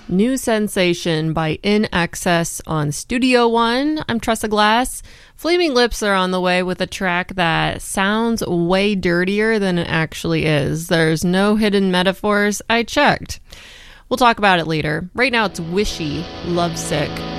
New Sensation by In Excess on Studio One. I'm Tressa Glass. Flaming Lips are on the way with a track that sounds way dirtier than it actually is. There's no hidden metaphors. I checked. We'll talk about it later. Right now it's Wishy, Lovesick.